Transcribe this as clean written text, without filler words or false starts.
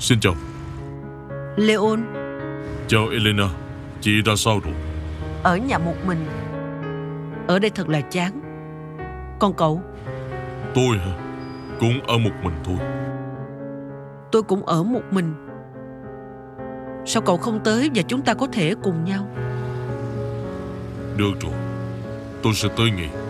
Xin chào. Leon, Chào Elena. Chị ra sao rồi? ở nhà một mình. Ở đây thật là chán. Còn cậu? Tôi hả? Cũng ở một mình thôi. Tôi cũng ở một mình. Sao cậu không tới và chúng ta có thể cùng nhau? Được rồi, tôi sẽ tới ngay.